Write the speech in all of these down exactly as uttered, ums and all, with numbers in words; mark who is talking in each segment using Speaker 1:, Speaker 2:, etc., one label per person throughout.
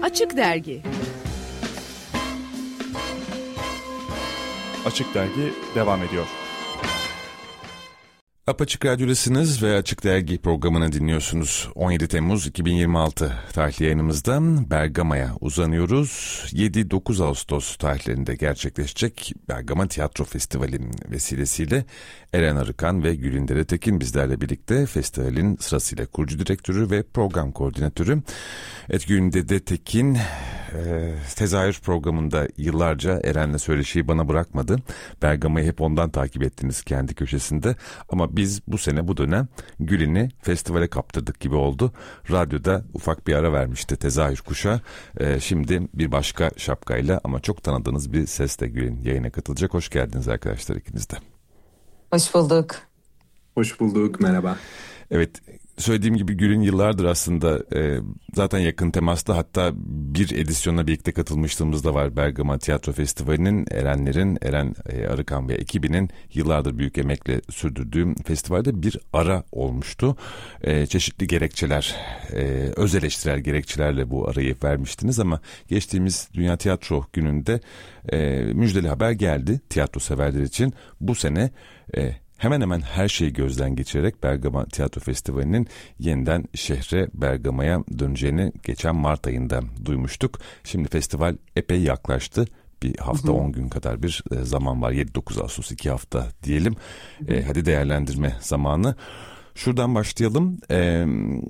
Speaker 1: Açık Dergi.
Speaker 2: Açık Dergi devam ediyor. Apaçık Radyo'dasınız ve Açık Dergi programını dinliyorsunuz. on yedi Temmuz iki bin yirmi altı tarihli yayınımızdan Bergama'ya uzanıyoruz. yedi dokuz Ağustos tarihlerinde gerçekleşecek Bergama Tiyatro Festivali'nin vesilesiyle Eren Arıkan ve Gülindere Tekin bizlerle birlikte festivalin sırasıyla kurucu direktörü ve program koordinatörü. Evet, Gülindere Tekin e, tezahür programında yıllarca Eren'le söyleşiyi bana bırakmadı. Bergama'yı hep ondan takip ettiniz kendi köşesinde, ama biz bu sene bu dönem Gül'ini festivale kaptırdık gibi oldu. Radyoda ufak bir ara vermişti tezahür kuşağı. Ee, şimdi bir başka şapkayla ama çok tanıdığınız bir sesle Gül'in yayına katılacak. Hoş geldiniz arkadaşlar, ikiniz de.
Speaker 3: Hoş bulduk.
Speaker 4: Hoş bulduk, merhaba.
Speaker 2: Evet, söylediğim gibi Gül'ün yıllardır aslında e, zaten yakın temasta, hatta bir edisyona birlikte katılmışlığımız da var. Bergama Tiyatro Festivali'nin, Erenlerin, Eren e, Arıkan ve ekibinin yıllardır büyük emekle sürdürdüğüm festivalde bir ara olmuştu. E, çeşitli gerekçeler, e, öz eleştirel gerekçelerle bu arayı vermiştiniz, ama geçtiğimiz Dünya Tiyatro Günü'nde e, müjdeli haber geldi tiyatro severler için. Bu sene e, hemen hemen her şeyi gözden geçirerek Bergama Tiyatro Festivali'nin yeniden şehre Bergama'ya döneceğini geçen Mart ayında duymuştuk. Şimdi festival epey yaklaştı. Bir hafta on gün kadar bir zaman var. yedi dokuz Ağustos iki hafta diyelim. E, hadi değerlendirme zamanı. Şuradan başlayalım. Ee,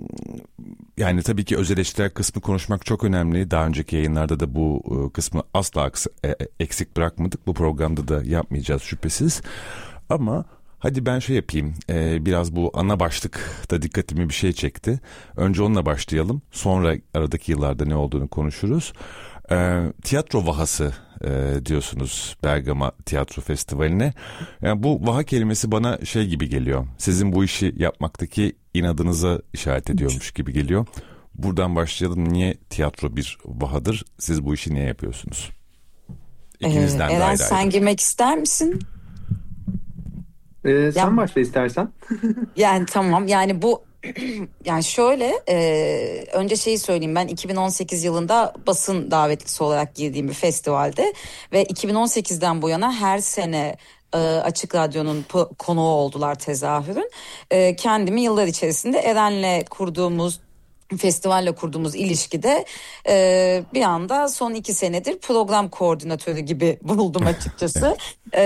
Speaker 2: yani tabii ki öz eleştirel kısmı konuşmak çok önemli. Daha önceki yayınlarda da bu e, kısmı asla e, eksik bırakmadık. Bu programda da yapmayacağız şüphesiz. Ama hadi ben şey yapayım, ee, biraz bu ana başlıkta dikkatimi bir şey çekti. Önce onunla başlayalım, sonra aradaki yıllarda ne olduğunu konuşuruz. Ee, tiyatro vahası e, diyorsunuz Bergama Tiyatro Festivali'ne. Yani bu vaha kelimesi bana şey gibi geliyor, sizin bu işi yapmaktaki inadınıza işaret ediyormuş gibi geliyor. Buradan başlayalım, niye tiyatro bir vahadır, siz bu işi niye yapıyorsunuz?
Speaker 3: İkinizden ee, Eren, sen girmek ister misin?
Speaker 4: Ee, sen ya, başla istersen.
Speaker 3: Yani tamam, yani bu yani şöyle e, önce şeyi söyleyeyim, ben iki bin on sekiz yılında basın davetlisi olarak girdiğim bir festivalde ve iki bin on sekizden bu yana her sene e, Açık Radyo'nun konuğu oldular tezahürün. E, kendimi yıllar içerisinde Eren'le kurduğumuz festivalle kurduğumuz ilişkide e, bir anda son iki senedir program koordinatörü gibi buldum açıkçası. e,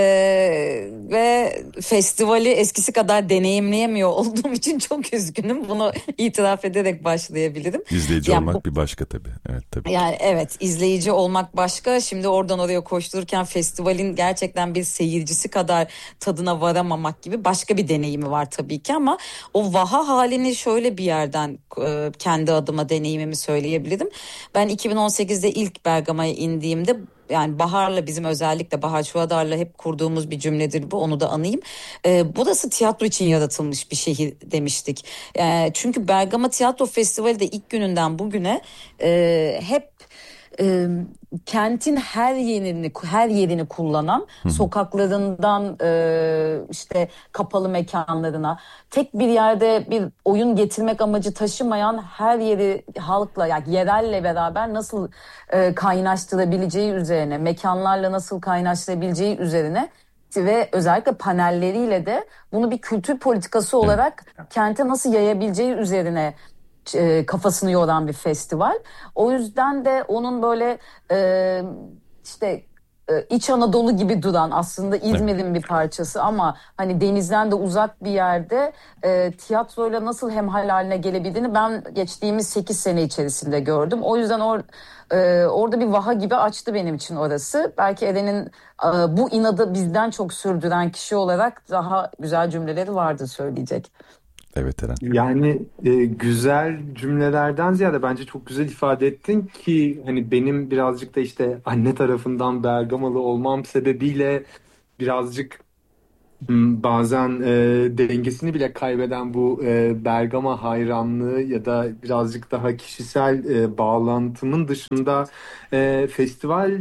Speaker 3: ve festivali eskisi kadar deneyimleyemiyor olduğum için çok üzgünüm. Bunu itiraf ederek başlayabilirim.
Speaker 2: İzleyici yani olmak bu, bir başka tabii. Evet tabii.
Speaker 3: Yani evet, izleyici olmak başka. Şimdi oradan oraya koştururken festivalin gerçekten bir seyircisi kadar tadına varamamak gibi başka bir deneyimi var tabii ki, ama o vaha halini şöyle bir yerden e, kendi adıma deneyimimi söyleyebilirim. Ben iki bin on sekizde ilk Bergama'ya indiğimde, yani Bahar'la, bizim özellikle Bahar Çuvadar'la hep kurduğumuz bir cümledir bu, onu da anayım. Ee, burası tiyatro için yaratılmış bir şehir demiştik. Ee, çünkü Bergama Tiyatro Festivali de ilk gününden bugüne e, hep e, kentin her yerini her yerini kullanan, Hı. sokaklarından e, işte kapalı mekanlarına, tek bir yerde bir oyun getirmek amacı taşımayan, her yeri halkla, yani yerelle beraber nasıl e, kaynaştırabileceği üzerine, mekanlarla nasıl kaynaştırabileceği üzerine ve özellikle panelleriyle de bunu bir kültür politikası olarak evet. kente nasıl yayabileceği üzerine kafasını yoran bir festival. O yüzden de onun böyle e, işte e, İç Anadolu gibi duran, aslında İzmir'in bir parçası ama hani denizden de uzak bir yerde e, tiyatroyla nasıl hemhal haline gelebildiğini ben geçtiğimiz sekiz sene içerisinde gördüm. O yüzden or, e, orada bir vaha gibi açtı benim için orası. Belki Eren'in e, bu inadı bizden çok sürdüren kişi olarak daha güzel cümleleri vardı söyleyecek.
Speaker 2: Evet Eren.
Speaker 4: Yani e, güzel cümlelerden ziyade bence çok güzel ifade ettin ki hani benim birazcık da işte anne tarafından Bergamalı olmam sebebiyle birazcık m, bazen e, dengesini bile kaybeden bu e, Bergama hayranlığı ya da birazcık daha kişisel e, bağlantımın dışında e, festival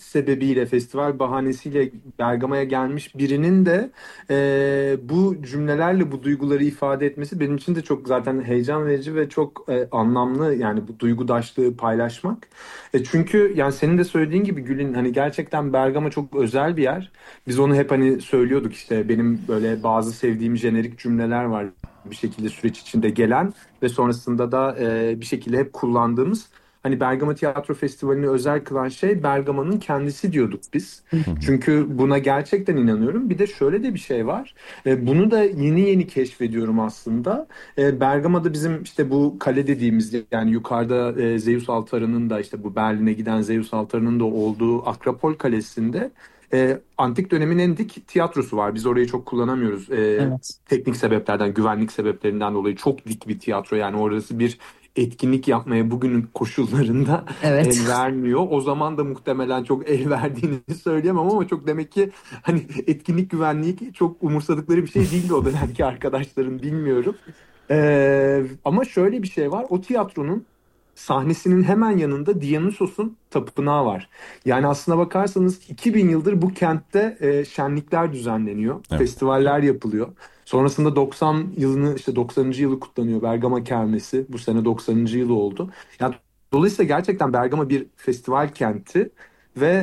Speaker 4: sebebiyle, festival bahanesiyle Bergama'ya gelmiş birinin de e, bu cümlelerle bu duyguları ifade etmesi benim için de çok zaten heyecan verici ve çok e, anlamlı, yani bu duygudaşlığı paylaşmak. E, çünkü yani senin de söylediğin gibi Gül'ün, hani gerçekten Bergama çok özel bir yer. Biz onu hep hani söylüyorduk, işte benim böyle bazı sevdiğim jenerik cümleler var bir şekilde süreç içinde gelen ve sonrasında da e, bir şekilde hep kullandığımız. Hani Bergama Tiyatro Festivali'ni özel kılan şey Bergama'nın kendisi diyorduk biz. Çünkü buna gerçekten inanıyorum. Bir de şöyle de bir şey var. E, bunu da yeni yeni keşfediyorum aslında. E, Bergama'da bizim işte bu kale dediğimiz, yani yukarıda e, Zeus altarının da, işte bu Berlin'e giden Zeus altarının da olduğu Akropol Kalesi'nde e, antik dönemin en dik tiyatrosu var. Biz orayı çok kullanamıyoruz. E,
Speaker 3: Evet.
Speaker 4: teknik sebeplerden, güvenlik sebeplerinden dolayı çok dik bir tiyatro. Yani orası bir etkinlik yapmaya bugünün koşullarında
Speaker 3: Evet.
Speaker 4: el vermiyor. O zaman da muhtemelen çok el verdiğini söyleyemem ama çok demek ki hani etkinlik güvenliği çok umursadıkları bir şey değildi o dönemki arkadaşların, bilmiyorum. Ee, ama şöyle bir şey var. O tiyatronun sahnesinin hemen yanında Dionysos'un tapınağı var. Yani aslına bakarsanız iki bin yıldır bu kentte e, şenlikler düzenleniyor.
Speaker 2: Evet.
Speaker 4: Festivaller yapılıyor. Sonrasında doksan yılını, işte doksanıncı yılı kutlanıyor Bergama Kermesi. Bu sene doksanıncı yılı oldu. Yani dolayısıyla gerçekten Bergama bir festival kenti ve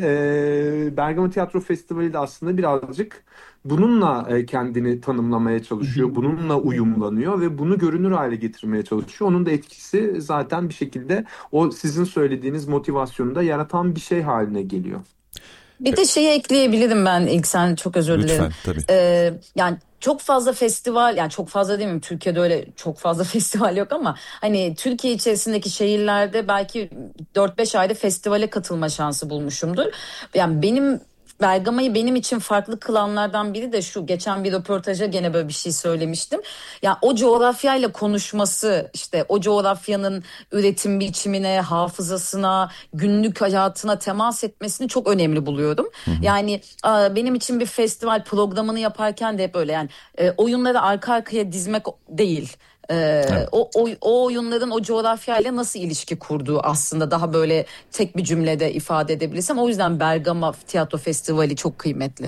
Speaker 4: e, Bergama Tiyatro Festivali de aslında birazcık bununla e, kendini tanımlamaya çalışıyor. Bununla uyumlanıyor ve bunu görünür hale getirmeye çalışıyor. Onun da etkisi zaten bir şekilde o sizin söylediğiniz motivasyonu da yaratan bir şey haline geliyor.
Speaker 3: Bir de şeyi ekleyebilirim ben, ilk sen, çok özür dilerim.
Speaker 2: Lütfen, tabii.
Speaker 3: Ee, yani çok fazla festival, yani çok fazla değil mi? Türkiye'de öyle çok fazla festival yok ama hani Türkiye içerisindeki şehirlerde belki dört beş ayda festivale katılma şansı bulmuşumdur. Yani benim Bergama'yı benim için farklı kılanlardan biri de şu: geçen bir röportaja gene böyle bir şey söylemiştim. Ya o coğrafyayla konuşması, işte o coğrafyanın üretim biçimine, hafızasına, günlük hayatına temas etmesini çok önemli buluyorum. Hı hı. Yani benim için bir festival programını yaparken de hep öyle, yani oyunları arka arkaya dizmek değil. Ee, evet. o, o, o oyunların o coğrafyayla nasıl ilişki kurduğu aslında daha böyle tek bir cümlede ifade edebilirsem, o yüzden Bergama Tiyatro Festivali çok kıymetli.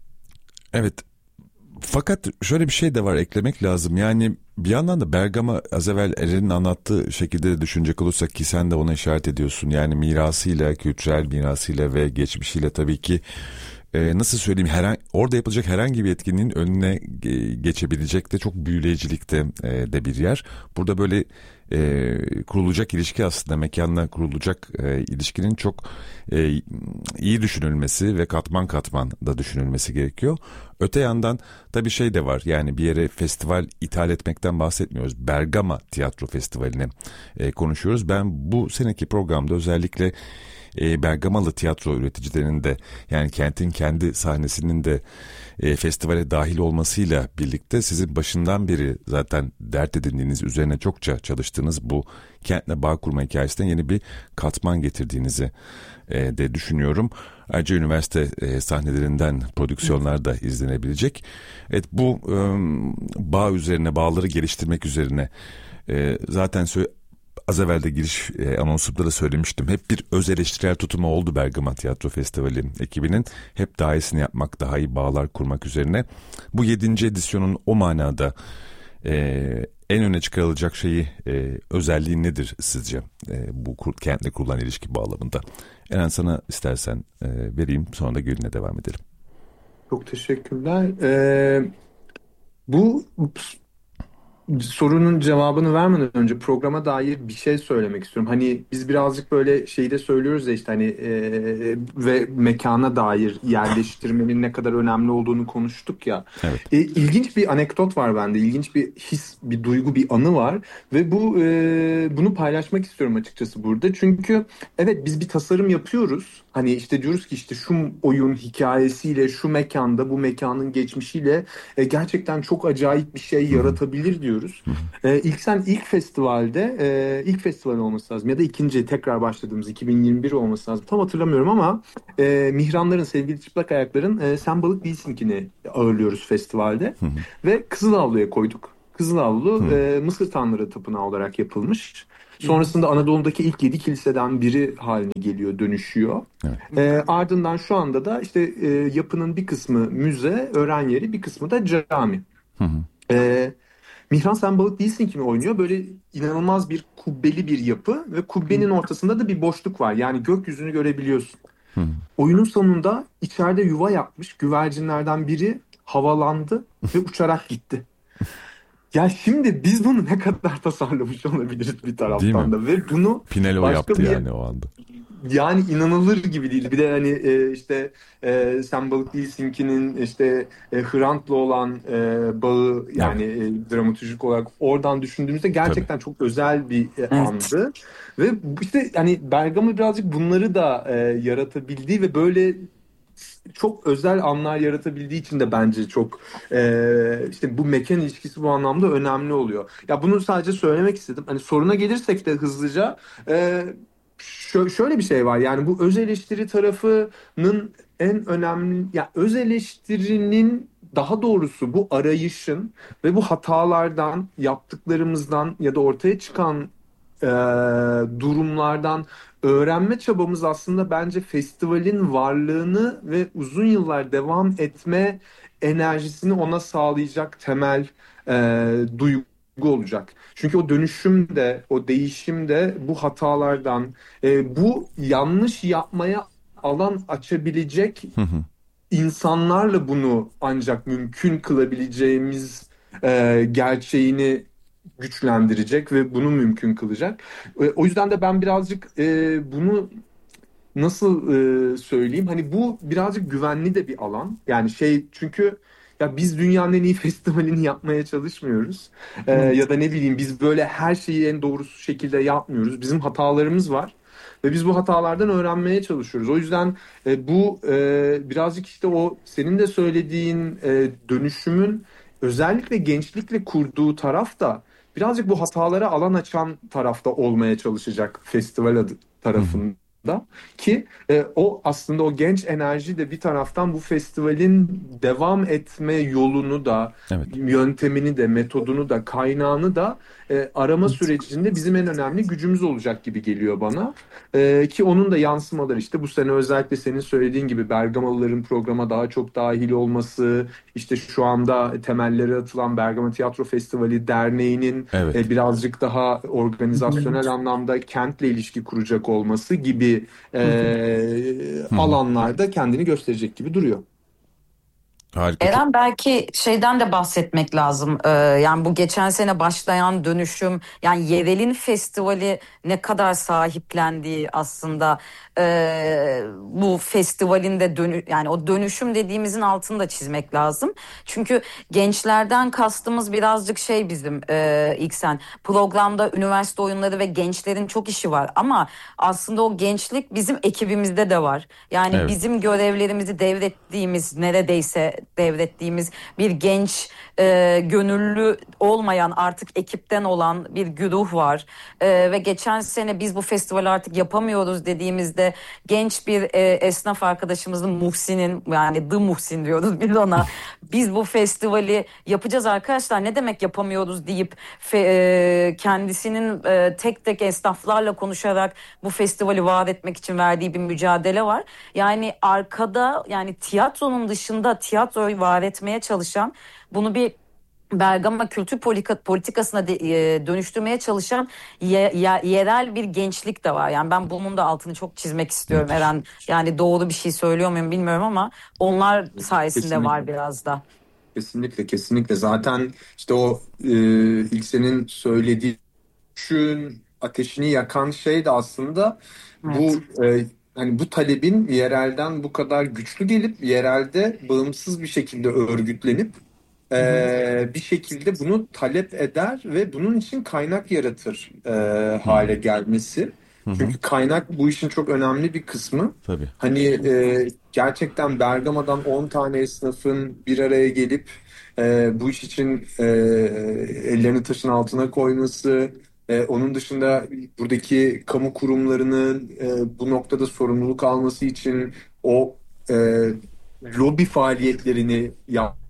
Speaker 2: Evet, fakat şöyle bir şey de var, eklemek lazım. Yani bir yandan da Bergama, az evvel Eren'in anlattığı şekilde de düşünecek olursak, ki sen de ona işaret ediyorsun. Yani mirasıyla, kültürel mirasıyla ve geçmişiyle tabii ki Ee, nasıl söyleyeyim, herhangi, orada yapılacak herhangi bir etkinliğin önüne geçebilecek de çok büyüleyicilikte e, de bir yer. Burada böyle e, kurulacak ilişki, aslında mekanla kurulacak e, ilişkinin çok e, iyi düşünülmesi ve katman katman da düşünülmesi gerekiyor. Öte yandan tabii şey de var, yani bir yere festival ithal etmekten bahsetmiyoruz. Bergama Tiyatro Festivali'ne e, konuşuyoruz. Ben bu seneki programda özellikle E, Bergamalı tiyatro üreticilerinin de, yani kentin kendi sahnesinin de e, festivale dahil olmasıyla birlikte sizin başından beri zaten dert edindiğiniz, üzerine çokça çalıştığınız bu kentle bağ kurma hikayesinden yeni bir katman getirdiğinizi e, de düşünüyorum. Ayrıca üniversite e, sahnelerinden prodüksiyonlar da izlenebilecek. Evet, bu e, bağ üzerine, bağları geliştirmek üzerine e, zaten söyle az evvel de giriş e, anonsumda da söylemiştim. Hep bir öz eleştirel tutumu oldu Bergama Tiyatro Festivali ekibinin. Hep daha iyisini yapmak, daha iyi bağlar kurmak üzerine. Bu yedinci edisyonun o manada e, en öne çıkarılacak şeyi, e, özelliği nedir sizce e, bu kur, kentle kurulan ilişki bağlamında? Eren, sana istersen e, vereyim, sonra da Gül'üne devam edelim.
Speaker 4: Çok teşekkürler. Ee, bu sorunun cevabını vermeden önce programa dair bir şey söylemek istiyorum. Hani biz birazcık böyle şeyi de söylüyoruz ya, işte hani e, ve mekana dair yerleştirmenin ne kadar önemli olduğunu konuştuk ya.
Speaker 2: Evet.
Speaker 4: E, ilginç bir anekdot var bende. İlginç bir his, bir duygu, bir anı var ve bu e, bunu paylaşmak istiyorum açıkçası burada. Çünkü evet, biz bir tasarım yapıyoruz. Hani işte diyoruz ki işte şu oyun hikayesiyle, şu mekanda, bu mekanın geçmişiyle e, gerçekten çok acayip bir şey yaratabilir diyoruz. Ee, ilk sen ilk festivalde e, ilk festival olması lazım ya da ikinci tekrar başladığımız iki bin yirmi bir olması lazım. Tam hatırlamıyorum ama e, Mihranların, sevgili çıplak ayakların e, Sen Balık Değilsin'kini ağırlıyoruz festivalde. Hı hı. Ve Kızıl Avlu'ya koyduk. Kızılavlu
Speaker 2: Hı.
Speaker 4: e, Mısır Tanrıları Tapınağı olarak yapılmış. Sonrasında Anadolu'daki ilk yedi kiliseden biri haline geliyor, dönüşüyor.
Speaker 2: Evet.
Speaker 4: E, ardından şu anda da işte e, yapının bir kısmı müze, öğren yeri, bir kısmı da cami.
Speaker 2: Hı hı.
Speaker 4: E, Mihran Sen Balık Değilsin kimi oynuyor? Böyle inanılmaz bir kubbeli bir yapı ve kubbenin ortasında da bir boşluk var. Yani gökyüzünü görebiliyorsun.
Speaker 2: Hı hı.
Speaker 4: Oyunun sonunda içeride yuva yapmış güvercinlerden biri havalandı ve uçarak gitti. Ya şimdi biz bunu ne kadar tasarlamış olabiliriz bir
Speaker 2: Değil mi?
Speaker 4: taraftan da ve bunu
Speaker 2: Pinelo
Speaker 4: başka
Speaker 2: yaptı
Speaker 4: bir
Speaker 2: yani o anda.
Speaker 4: yani inanılır gibi değil. Bir de hani e, işte e, Sen Balık Değilsinki'nin işte e, Hrant'la olan e, bağı yani
Speaker 2: Evet.
Speaker 4: e, dramaturjik olarak oradan düşündüğümüzde
Speaker 2: Tabii.
Speaker 4: gerçekten çok özel bir e,
Speaker 3: Evet.
Speaker 4: andı. Ve işte hani Bergama birazcık bunları da e, yaratabildiği ve böyle çok özel anlar yaratabildiği için de bence çok e, işte bu mekan ilişkisi bu anlamda önemli oluyor. Ya bunu sadece söylemek istedim. Hani soruna gelirsek de hızlıca e, şö- şöyle bir şey var. Yani bu öz eleştiri tarafının en önemli ya öz eleştirinin daha doğrusu bu arayışın ve bu hatalardan yaptıklarımızdan ya da ortaya çıkan e, durumlardan öğrenme çabamız aslında bence festivalin varlığını ve uzun yıllar devam etme enerjisini ona sağlayacak temel e, duygu olacak. Çünkü o dönüşüm de, o değişim de bu hatalardan, e, bu yanlış yapmaya alan açabilecek
Speaker 2: Hı hı.
Speaker 4: insanlarla bunu ancak mümkün kılabileceğimiz e, gerçeğini güçlendirecek ve bunu mümkün kılacak. E, o yüzden de ben birazcık e, bunu nasıl e, söyleyeyim? Hani bu birazcık güvenli de bir alan. Yani şey çünkü ya biz dünyanın en iyi festivalini yapmaya çalışmıyoruz. E,
Speaker 3: Evet.
Speaker 4: ya da ne bileyim biz böyle her şeyi en doğrusu şekilde yapmıyoruz. Bizim hatalarımız var. Ve biz bu hatalardan öğrenmeye çalışıyoruz. O yüzden e, bu e, birazcık işte o senin de söylediğin e, dönüşümün özellikle gençlikle kurduğu taraf da birazcık bu hatalara alan açan tarafta olmaya çalışacak festival adı
Speaker 2: Hı hı.
Speaker 4: tarafında. Ki e, o aslında o genç enerji de bir taraftan bu festivalin devam etme yolunu da
Speaker 2: Evet.
Speaker 4: yöntemini de metodunu da kaynağını da e, arama sürecinde bizim en önemli gücümüz olacak gibi geliyor bana. E, ki onun da yansımaları işte bu sene özellikle senin söylediğin gibi Bergamalıların programa daha çok dahil olması, işte şu anda temelleri atılan Bergama Tiyatro Festivali Derneği'nin
Speaker 2: Evet.
Speaker 4: e, birazcık daha organizasyonel anlamda kentle ilişki kuracak olması gibi e,
Speaker 2: Hı hı.
Speaker 4: alanlarda kendini gösterecek gibi duruyor.
Speaker 2: Harika. Çok...
Speaker 3: Eren belki şeyden de bahsetmek lazım. Ee, yani bu geçen sene başlayan dönüşüm, yani Yerel'in festivali ne kadar sahiplendiği aslında ee, bu festivalin de dönü yani o dönüşüm dediğimizin altını da çizmek lazım. Çünkü gençlerden kastımız birazcık şey bizim ee, ilk sen programda üniversite oyunları ve gençlerin çok işi var ama aslında o gençlik bizim ekibimizde de var. Yani
Speaker 2: Evet.
Speaker 3: bizim görevlerimizi devrettiğimiz neredeyse devrettiğimiz bir genç e, gönüllü olmayan artık ekipten olan bir güruh var. E, ve geçen sene biz bu festivali artık yapamıyoruz dediğimizde genç bir e, esnaf arkadaşımızın Muhsin'in yani The Muhsin diyoruz biz ona. Biz bu festivali yapacağız arkadaşlar ne demek yapamıyoruz deyip fe, e, kendisinin e, tek tek esnaflarla konuşarak bu festivali var etmek için verdiği bir mücadele var. Yani arkada yani tiyatronun dışında tiyatroyu var etmeye çalışan bunu bir Bergama kültür politika, politikasına de, e, dönüştürmeye çalışan ye, ye- yerel bir gençlik de var. Yani ben bunun da altını çok çizmek istiyorum
Speaker 2: Müthiş.
Speaker 3: Eren. Yani doğru bir şey söylüyor muyum bilmiyorum ama onlar sayesinde var
Speaker 4: Kesinlikle.
Speaker 3: biraz da.
Speaker 4: Kesinlikle, kesinlikle. Zaten işte o e, ilk senin söylediğin düşün ateşini yakan şey de aslında bu
Speaker 3: Evet.
Speaker 4: e, hani bu talebin yerelden bu kadar güçlü gelip yerelde bağımsız bir şekilde örgütlenip
Speaker 3: Hı hı.
Speaker 4: e, bir şekilde bunu talep eder ve bunun için kaynak yaratır e,
Speaker 2: Hı hı.
Speaker 4: hale gelmesi.
Speaker 2: Hı hı.
Speaker 4: Çünkü kaynak bu işin çok önemli bir kısmı.
Speaker 2: Tabii.
Speaker 4: Hani e, gerçekten Bergama'dan on tane esnafın bir araya gelip e, bu iş için e, ellerini taşın altına koyması, e, onun dışında buradaki kamu kurumlarının e, bu noktada sorumluluk alması için o e, lobi faaliyetlerini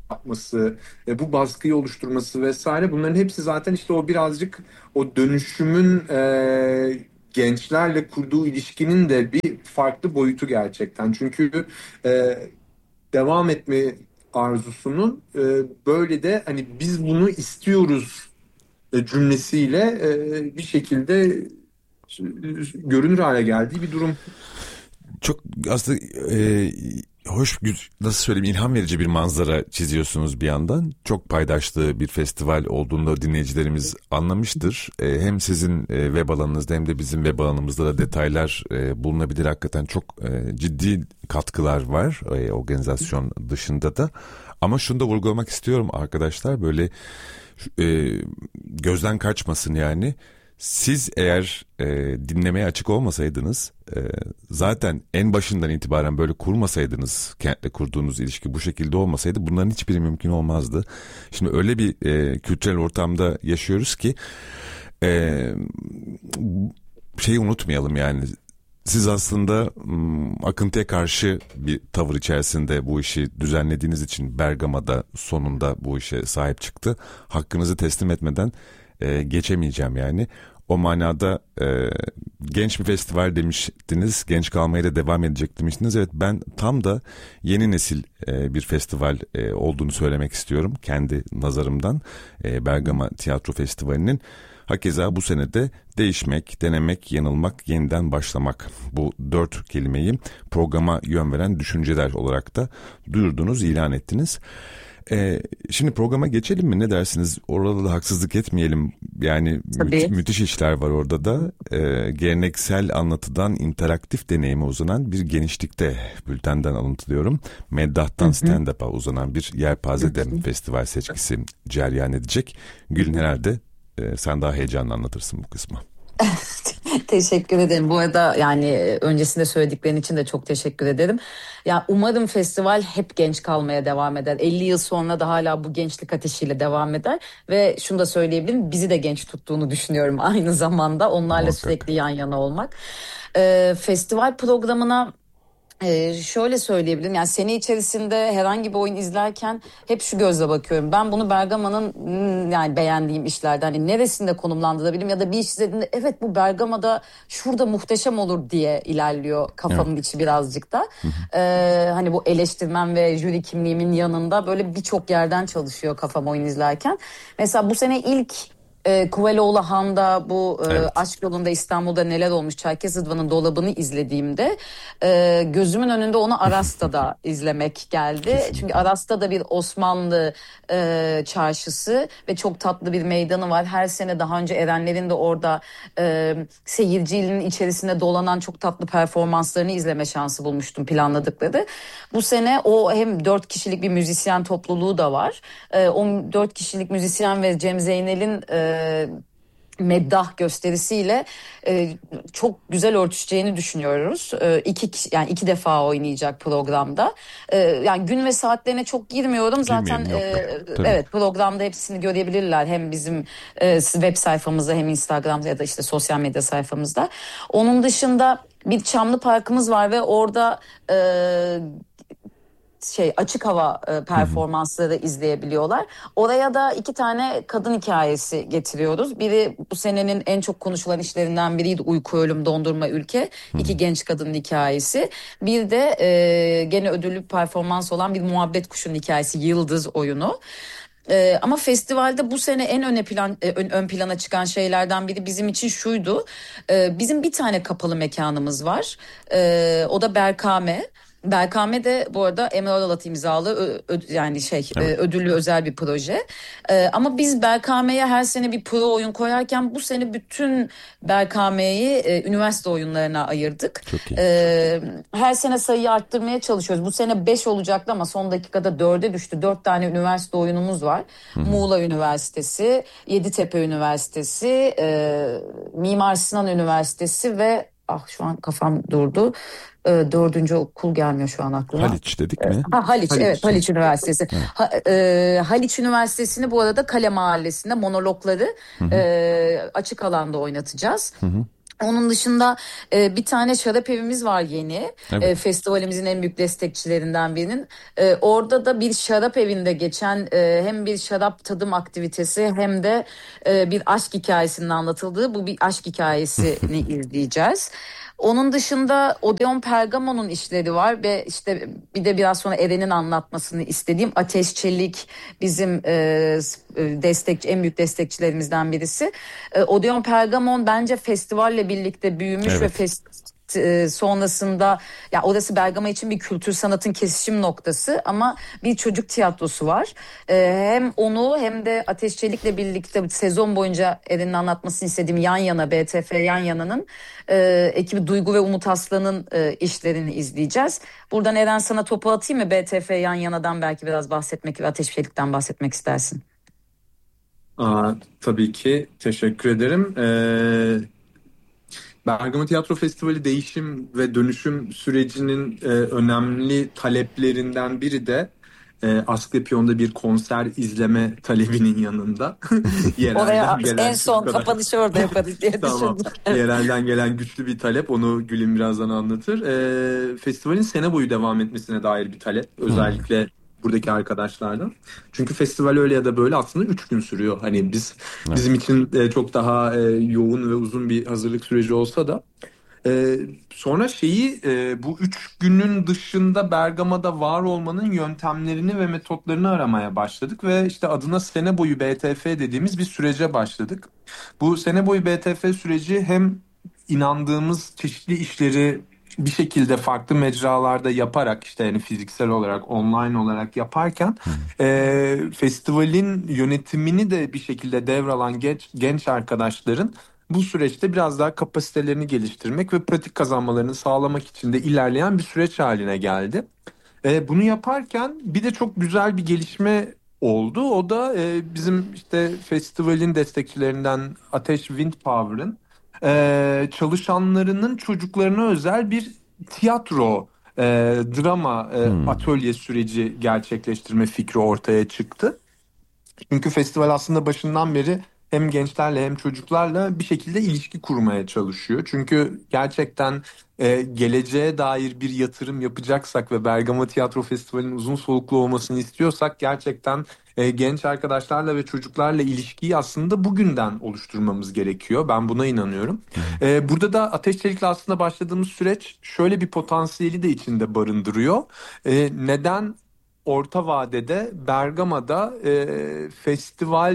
Speaker 4: yapması, e, bu baskıyı oluşturması vesaire, bunların hepsi zaten işte o birazcık o dönüşümün e, gençlerle kurduğu ilişkinin de bir farklı boyutu gerçekten. Çünkü e, devam etme arzusunun e, böyle de hani biz bunu istiyoruz e, cümlesiyle e, bir şekilde e, görünür hale geldiği bir durum.
Speaker 2: Çok aslında e, hoş, nasıl söyleyeyim, ilham verici bir manzara çiziyorsunuz bir yandan. Çok paydaşlı bir festival olduğunda dinleyicilerimiz anlamıştır. E, hem sizin e, web alanınızda hem de bizim web alanımızda da detaylar e, bulunabilir. Hakikaten çok e, ciddi katkılar var e, organizasyon dışında da. Ama şunu da vurgulamak istiyorum arkadaşlar, böyle e, gözden kaçmasın yani. Siz eğer e, dinlemeye açık olmasaydınız, e, zaten en başından itibaren böyle kurmasaydınız, kentle kurduğunuz ilişki bu şekilde olmasaydı bunların hiçbiri mümkün olmazdı. Şimdi öyle bir e, kültürel ortamda yaşıyoruz ki e, şeyi unutmayalım yani. Siz aslında m, akıntıya karşı bir tavır içerisinde bu işi düzenlediğiniz için Bergama'da sonunda bu işe sahip çıktı. Hakkınızı teslim etmeden e, geçemeyeceğim yani. O manada e, genç bir festival demiştiniz, genç kalmaya da devam edecek demiştiniz. Evet, ben tam da yeni nesil e, bir festival e, olduğunu söylemek istiyorum kendi nazarımdan. E, Bergama Tiyatro Festivali'nin hakeza bu senede değişmek, denemek, yanılmak, yeniden başlamak, bu dört kelimeyi programa yön veren düşünceler olarak da duyurdunuz, ilan ettiniz. Ee, şimdi programa geçelim mi? Ne dersiniz? Orada da haksızlık etmeyelim. Yani mü- müthiş işler var orada da. Ee, geleneksel anlatıdan interaktif deneyime uzanan bir genişlikte, bültenden alıntılıyorum. Meddah'tan stand-up'a uzanan bir yelpaze de festival seçkisi cereyan edecek. Gül'ün herhalde e, sen daha heyecanlı anlatırsın bu kısmı.
Speaker 3: Teşekkür ederim. Bu arada yani öncesinde söylediklerin için de çok teşekkür ederim. Ya umarım festival hep genç kalmaya devam eder. elli yıl sonra da hala bu gençlik ateşiyle devam eder ve şunu da söyleyebilirim, bizi de genç tuttuğunu düşünüyorum aynı zamanda. Onlarla
Speaker 2: Muhakkak.
Speaker 3: sürekli yan yana olmak. Ee, festival programına Ee, şöyle söyleyebilirim, yani sene içerisinde herhangi bir oyun izlerken hep şu gözle bakıyorum. Ben bunu Bergama'nın hmm, yani beğendiğim işlerden hani neresinde konumlandırabilirim ya da bir iş izlediğimde evet bu Bergama'da şurada muhteşem olur diye ilerliyor kafamın içi birazcık da. Ee, hani bu eleştirmen ve jüri kimliğimin yanında böyle birçok yerden çalışıyor kafam oyun izlerken. Mesela bu sene ilk E, Kuveloğlu Han'da bu e,
Speaker 2: Evet.
Speaker 3: Aşk Yolu'nda İstanbul'da neler olmuş Çerkez Rıdvan'ın dolabını izlediğimde e, gözümün önünde onu Arasta'da izlemek geldi. Çünkü Arasta'da bir Osmanlı e, çarşısı ve çok tatlı bir meydanı var. Her sene daha önce Erenler'in de orada e, seyircinin içerisinde dolanan çok tatlı performanslarını izleme şansı bulmuştum, planladıkları. Bu sene o hem dört kişilik bir müzisyen topluluğu da var. E, o dört kişilik müzisyen ve Cem Zeynel'in e, meddah gösterisiyle e, çok güzel örtüşeceğini düşünüyoruz. E, iki kişi, yani iki defa oynayacak programda. E, yani gün ve saatlerine çok girmiyorum zaten.
Speaker 2: Girmeyelim, yok,
Speaker 3: e,
Speaker 2: yok. Tabii.
Speaker 3: evet, programda hepsini görebilirler. Hem bizim e, web sayfamızda hem Instagram'da ya da işte sosyal medya sayfamızda. Onun dışında bir Çamlı Parkımız var ve orada e, şey açık hava e, performansları izleyebiliyorlar. Oraya da iki tane kadın hikayesi getiriyoruz. Biri bu senenin en çok konuşulan işlerinden biriydi. Uyku, Ölüm, Dondurma, Ülke. İki genç kadının hikayesi. Bir de e, gene ödüllü bir performans olan bir Muhabbet Kuşu'nun hikayesi, Yıldız oyunu. Ee, ama festivalde bu sene en öne plan, ön, ön plana çıkan şeylerden biri bizim için şuydu. Ee, bizim bir tane kapalı mekanımız var. Ee, o da Berkame. Berkame de bu arada Emre Aralat imzalı ö, ö, yani şey
Speaker 2: Evet.
Speaker 3: e, ödüllü özel bir proje. E, ama biz Berkame'ye her sene bir pro oyun koyarken bu sene bütün Berkame'yi e, üniversite oyunlarına ayırdık.
Speaker 2: Çok iyi.
Speaker 3: E, her sene sayıyı arttırmaya çalışıyoruz. Bu sene beş olacaktı ama son dakikada dörde düştü. Dört tane üniversite oyunumuz var. Muğla Üniversitesi, Yeditepe Üniversitesi, e, Mimar Sinan Üniversitesi ve ah şu an kafam durdu. E, dördüncü okul gelmiyor şu an aklıma.
Speaker 2: Haliç dedik mi?
Speaker 3: Ha, Haliç,
Speaker 4: Haliç.
Speaker 3: evet, Haliç Üniversitesi. Ha, e, Haliç Üniversitesi'ni bu arada Kale Mahallesi'nde monologları e, açık alanda oynatacağız. Onun dışında e, bir tane şarap evimiz var yeni.
Speaker 2: Evet.
Speaker 3: E, festivalimizin en büyük destekçilerinden birinin. E, orada da bir şarap evinde geçen e, hem bir şarap tadım aktivitesi hem de e, bir aşk hikayesinin anlatıldığı bu bir aşk hikayesini izleyeceğiz. Onun dışında Odeon Pergamon'un işleri var ve işte bir de biraz sonra Eren'in anlatmasını istediğim Ateş Çelik bizim e, destek en büyük destekçilerimizden birisi. E, Odeon Pergamon bence festivalle birlikte büyümüş
Speaker 2: Evet.
Speaker 3: ve fest e, sonrasında ya orası Bergama için bir kültür sanatın kesişim noktası ama bir çocuk tiyatrosu var. E, hem onu hem de Ateş Çelik'le birlikte sezon boyunca Eren'in anlatmasını istediğim Yan Yana B T F Yan Yana'nın e, ekibi Duygu ve Umut Aslan'ın e, işlerini izleyeceğiz. Buradan Eren sana topu atayım mı? B T F Yan Yana'dan belki biraz bahsetmek ve Ateş Çelik'ten bahsetmek istersin.
Speaker 4: Aa, tabii ki teşekkür ederim. Ee, Bergama Tiyatro Festivali değişim ve dönüşüm sürecinin e, önemli taleplerinden biri de e, Asklepion'da bir konser izleme talebinin yanında
Speaker 3: Oraya
Speaker 4: yerelden
Speaker 3: en
Speaker 4: gelen
Speaker 3: son
Speaker 4: bu kadar.
Speaker 3: kapanışı orada yaparız diye
Speaker 4: Tamam.
Speaker 3: düşündüm.
Speaker 4: Yerelden gelen güçlü bir talep. Onu Gül'ün birazdan anlatır. Ee, festivalin sene boyu devam etmesine dair bir talep. Özellikle buradaki arkadaşlardan. Çünkü festival öyle ya da böyle aslında üç gün sürüyor. Hani biz
Speaker 2: Evet.
Speaker 4: bizim için e, çok daha e, yoğun ve uzun bir hazırlık süreci olsa da. Ee, sonra şeyi e, bu üç günün dışında Bergama'da var olmanın yöntemlerini ve metotlarını aramaya başladık ve işte adına sene boyu B T F dediğimiz bir sürece başladık. Bu sene boyu B T F süreci hem inandığımız çeşitli işleri bir şekilde farklı mecralarda yaparak işte yani fiziksel olarak online olarak yaparken e, festivalin yönetimini de bir şekilde devralan genç, genç arkadaşların bu süreçte biraz daha kapasitelerini geliştirmek ve pratik kazanmalarını sağlamak için de ilerleyen bir süreç haline geldi. E, bunu yaparken bir de çok güzel bir gelişme oldu. O da e, bizim işte festivalin destekçilerinden Ateş Wind Power'ın e, çalışanlarının çocuklarına özel bir tiyatro, e, drama e,
Speaker 2: Hmm.
Speaker 4: atölye süreci gerçekleştirme fikri ortaya çıktı. Çünkü festival aslında başından beri hem gençlerle hem çocuklarla bir şekilde ilişki kurmaya çalışıyor. Çünkü gerçekten e, geleceğe dair bir yatırım yapacaksak ve Bergama Tiyatro Festivali'nin uzun soluklu olmasını istiyorsak gerçekten e, genç arkadaşlarla ve çocuklarla ilişkiyi aslında bugünden oluşturmamız gerekiyor. Ben buna inanıyorum. E, burada da Ateş Çelik'le aslında başladığımız süreç şöyle bir potansiyeli de içinde barındırıyor. E, neden? Orta vadede Bergama'da e, festival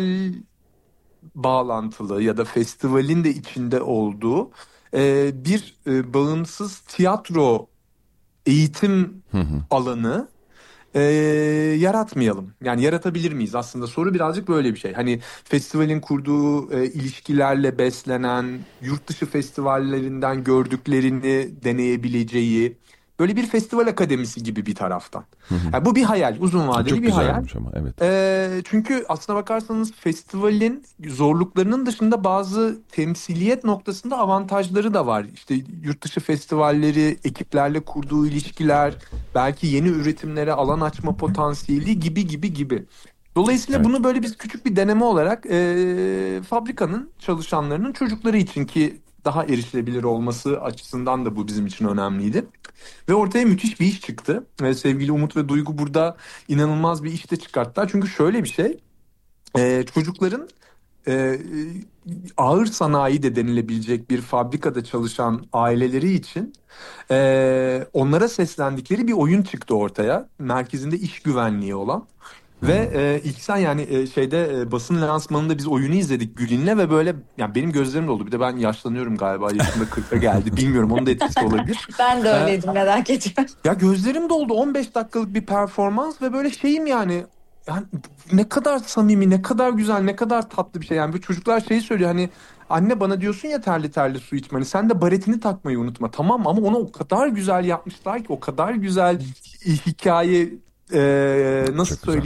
Speaker 4: bağlantılı ya da festivalin de içinde olduğu e, bir e, bağımsız tiyatro eğitim alanı e, yaratmayalım. Yani yaratabilir miyiz? Aslında soru birazcık böyle bir şey. Hani festivalin kurduğu e, ilişkilerle beslenen, yurt dışı festivallerinden gördüklerini deneyebileceği böyle bir festival akademisi gibi bir taraftan. Yani bu bir hayal, uzun vadeli
Speaker 2: Çok
Speaker 4: bir hayal.
Speaker 2: güzelmiş ama evet.
Speaker 4: E, çünkü aslına bakarsanız festivalin zorluklarının dışında bazı temsiliyet noktasında avantajları da var. İşte yurt dışı festivalleri, ekiplerle kurduğu ilişkiler, belki yeni üretimlere alan açma potansiyeli gibi gibi gibi. Dolayısıyla
Speaker 2: Evet.
Speaker 4: bunu böyle biz küçük bir deneme olarak e, fabrikanın çalışanlarının çocukları için ki daha erişilebilir olması açısından da bu bizim için önemliydi. Ve ortaya müthiş bir iş çıktı. Ve sevgili Umut ve Duygu burada inanılmaz bir iş de çıkarttılar. Çünkü şöyle bir şey, e, çocukların e, ağır sanayi de denilebilecek bir fabrikada çalışan aileleri için e, onlara seslendikleri bir oyun çıktı ortaya. Merkezinde iş güvenliği olan. Ve e, ilk sen yani e, şeyde e, basın lansmanında biz oyunu izledik Gülin'le ve böyle yani benim gözlerim doldu. Bir de ben yaşlanıyorum galiba, yaşımda kırka geldi. Bilmiyorum, onun da etkisi olabilir.
Speaker 3: Ben de
Speaker 4: Ee,
Speaker 3: öyleydim, merak etme.
Speaker 4: Ya gözlerim doldu, on beş dakikalık bir performans ve böyle şeyim yani, yani ne kadar samimi, ne kadar güzel, ne kadar tatlı bir şey. Yani bu çocuklar şeyi söylüyor, hani anne bana diyorsun ya terli terli su içme, hani sen de baretini takmayı unutma, tamam, ama onu o kadar güzel yapmışlar ki, o kadar güzel hikaye, e, nasıl
Speaker 2: Çok güzel.
Speaker 4: söyleyeyim,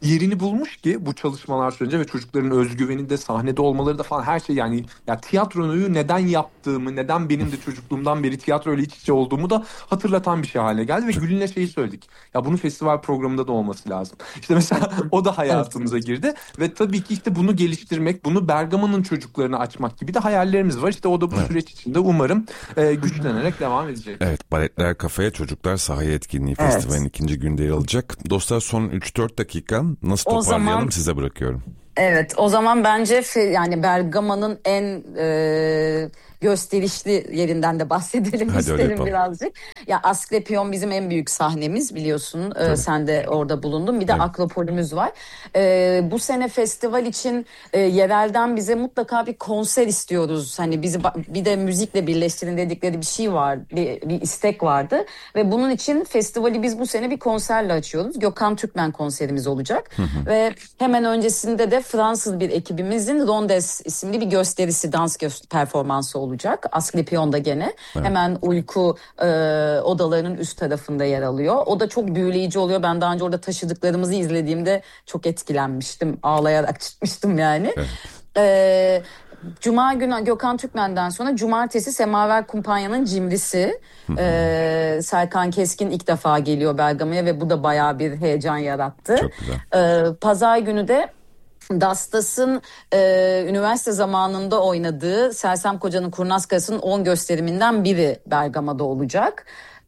Speaker 4: yerini bulmuş ki bu çalışmalar sürecince ve çocukların özgüveni de sahnede olmaları da falan her şey yani ya tiyatroyu neden yaptığımı, neden benim de çocukluğumdan beri tiyatroyla iç içe olduğumu da hatırlatan bir şey haline geldi ve Gül'ünle şeyi söyledik. Ya bunun festival programında da olması lazım. İşte mesela o da hayatımıza girdi ve tabii ki işte bunu geliştirmek, bunu Bergama'nın çocuklarına açmak gibi de hayallerimiz var. İşte o da bu evet. süreç içinde umarım e, güçlenerek devam edecek.
Speaker 2: Evet, Baletler Kafaya Çocuklar Sahaya Etkinliği evet. Festivalin ikinci günde yer alacak. Dostlar, son üç dört dakika nasıl toparlayalım zaman, size bırakıyorum.
Speaker 3: Evet, o zaman bence yani Bergama'nın en e, gösterişli yerinden de bahsedelim Hadi isterim birazcık. Ya Asklepion bizim en büyük sahnemiz biliyorsun. Ee, sen de orada bulundun. Bir de evet. Akropolümüz var. Ee, bu sene festival için e, yerelden bize mutlaka bir konser istiyoruz. Hani bizi bir de müzikle birleştirin dedikleri bir şey var. Bir, bir istek vardı. Ve bunun için festivali biz bu sene bir konserle açıyoruz. Gökhan Türkmen konserimiz olacak. Hı hı. Ve hemen öncesinde de Fransız bir ekibimizin Rondes isimli bir gösterisi, dans gö- performansı olacak. Asklepion'da gene evet. hemen uyku e, odalarının üst tarafında yer alıyor. O da çok büyüleyici oluyor. Ben daha önce orada taşıdıklarımızı izlediğimde çok etkilenmiştim. Ağlayarak çıkmıştım yani. Evet. E, Cuma günü Gökhan Türkmen'den sonra cumartesi Semaver Kumpanya'nın Cimrisi. e, Serkan Keskin ilk defa geliyor Bergama'ya ve bu da bayağı bir heyecan yarattı.
Speaker 2: Çok güzel.
Speaker 3: E, Pazar günü de Dastas'ın e, üniversite zamanında oynadığı Sersem Koca'nın Kurnaz Karısı'nın on gösteriminden biri Bergama'da olacak.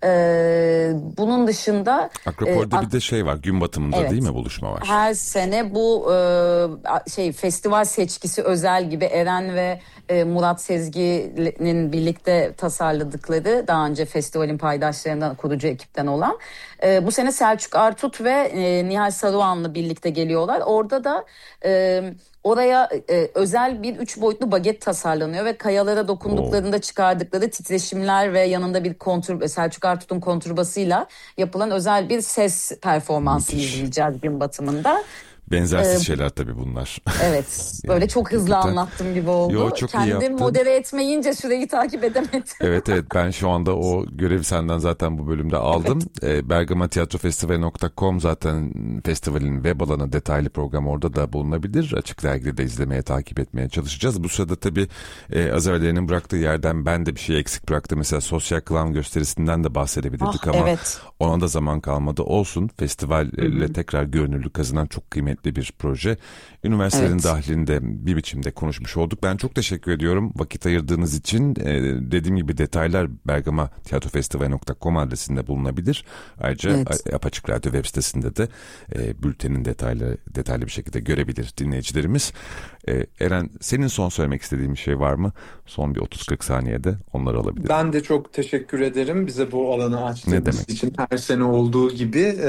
Speaker 3: Ee, bunun dışında
Speaker 2: Akropol'de e, bir de şey var, gün batımında evet, değil mi buluşma var?
Speaker 3: Her sene bu e, şey festival seçkisi özel gibi Eren ve e, Murat Sezgi'nin birlikte tasarladıkları daha önce festivalin paydaşlarından kurucu ekipten olan e, bu sene Selçuk Artut ve e, Nihal Saruhan'la birlikte geliyorlar. Orada da e, oraya e, özel bir üç boyutlu baget tasarlanıyor ve kayalara dokunduklarında çıkardıkları titreşimler ve yanında bir kontur Selçuk Artut'un konturbasıyla yapılan özel bir ses performansı Müthiş. izleyeceğiz gün batımında.
Speaker 2: Benzersiz ee, şeyler tabii bunlar.
Speaker 3: Evet. Böyle çok hızlı Hakikaten. anlattım gibi oldu. Yo, çok Kendim modere etmeyince süreyi takip edemedim.
Speaker 2: Evet evet ben şu anda o görevi senden zaten bu bölümde aldım. Evet. E, Bergama Tiyatro Festivali nokta com zaten festivalin web alanı, detaylı program orada da bulunabilir. Açık Dergi'de de izlemeye, takip etmeye çalışacağız. Bu sırada tabii e, az evvellerinin bıraktığı yerden ben de bir şey eksik bıraktım. Mesela Sosyal Klan gösterisinden de bahsedebilirdik ah, ama evet. ona da zaman kalmadı. Olsun, festivalle tekrar görünürlük kazanan çok kıymetli bir proje. Üniversitelerin evet. dahilinde bir biçimde konuşmuş olduk. Ben çok teşekkür ediyorum vakit ayırdığınız için. Ee, dediğim gibi detaylar Bergama Tiyatro Festivali nokta com adresinde bulunabilir. Ayrıca evet. Apaçık Radyo web sitesinde de e, bültenin detaylı detaylı bir şekilde görebilir dinleyicilerimiz. Ee, Eren, senin son söylemek istediğin bir şey var mı? Son bir otuz kırk saniyede onları alabilirim.
Speaker 4: Ben de çok teşekkür ederim bize bu alanı açtığınız için. Her sene olduğu gibi e,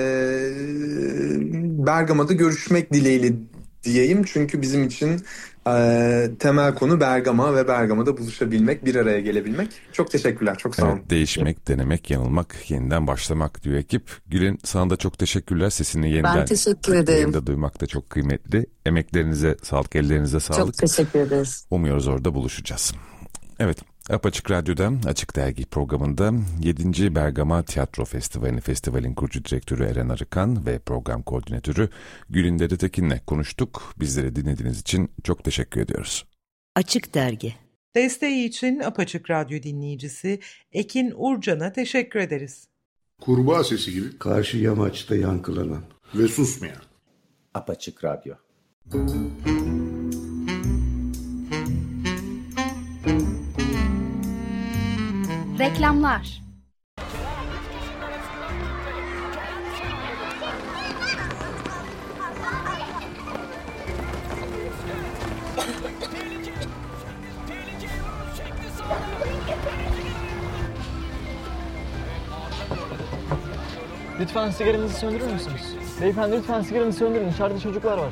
Speaker 4: Bergama'da görüşmek dileğiyle diyeyim. Çünkü bizim için e, temel konu Bergama ve Bergama'da buluşabilmek, bir araya gelebilmek. Çok teşekkürler, çok sağ olun.
Speaker 2: Evet, değişmek, denemek, yanılmak, yeniden başlamak diyor ekip. Gül'ün, sana da çok teşekkürler. Sesini yeniden
Speaker 3: ben teşekkür ederim.
Speaker 2: duymak da çok kıymetli. Emeklerinize sağlık, ellerinize sağlık.
Speaker 3: Çok teşekkür ederiz.
Speaker 2: Umuyoruz orada buluşacağız. Evet. Apaçık Radyo'da Açık Dergi programında yedinci Bergama Tiyatro Festivali, festivalin kurucu direktörü Eren Arıkan ve program koordinatörü Gülün Dedetekin'le konuştuk. Bizleri dinlediğiniz için çok teşekkür ediyoruz.
Speaker 1: Açık Dergi.
Speaker 5: Desteği için Apaçık Radyo dinleyicisi Ekin Urcan'a teşekkür ederiz.
Speaker 6: Kurbağa sesi gibi karşı yamaçta yankılanan ve susmayan
Speaker 7: Apaçık Radyo.
Speaker 8: Reklamlar.
Speaker 9: Lütfen sigaranızı söndürür müsünüz? Beyefendi lütfen sigaranızı söndürün. İçeride çocuklar var.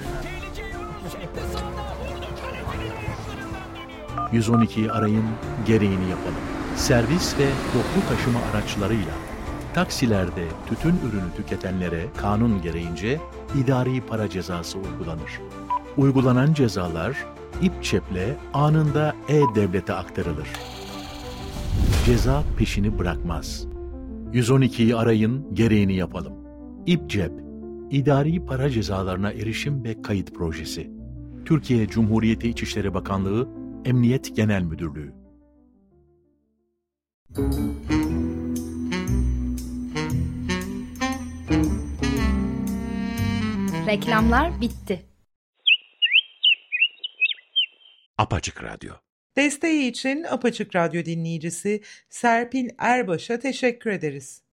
Speaker 10: yüz on ikiyi arayın, gereğini yapalım. Servis ve toplu taşıma araçlarıyla taksilerde tütün ürünü tüketenlere kanun gereğince idari para cezası uygulanır. Uygulanan cezalar İPÇEP'le anında E-Devlet'e aktarılır. Ceza peşini bırakmaz. yüz on ikiyi arayın, gereğini yapalım. İPÇEP, İdari para cezalarına erişim ve kayıt projesi. Türkiye Cumhuriyeti İçişleri Bakanlığı, Emniyet Genel Müdürlüğü.
Speaker 1: Reklamlar bitti.
Speaker 8: Apaçık Radyo.
Speaker 5: Desteği için Apaçık Radyo dinleyicisi Serpil Erbaş'a teşekkür ederiz.